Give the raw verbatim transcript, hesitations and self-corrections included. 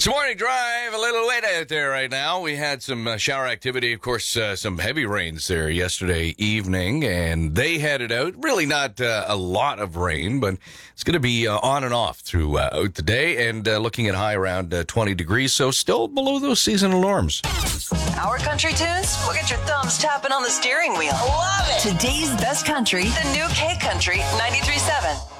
It's a morning drive, a little wet out there right now. We had some uh, shower activity, of course, uh, some heavy rains there yesterday evening, and they headed out. Really not uh, a lot of rain, but it's going to be uh, on and off throughout uh, the day, and uh, looking at high around uh, twenty degrees, so still below those seasonal norms. Our country tunes will get your thumbs tapping on the steering wheel. Love it. Today's best country, the new K Country ninety-three point seven.